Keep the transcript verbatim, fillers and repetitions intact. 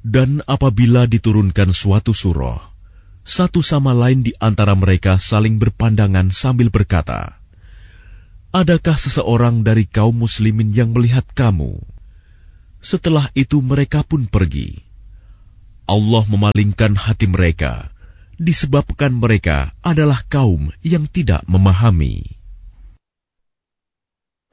Dan apabila diturunkan suatu surah, satu sama lain di antara mereka saling berpandangan sambil berkata, "Adakah seseorang dari kaum muslimin yang melihat kamu?" Setelah itu mereka pun pergi. Allah memalingkan hati mereka, disebabkan mereka adalah kaum yang tidak memahami.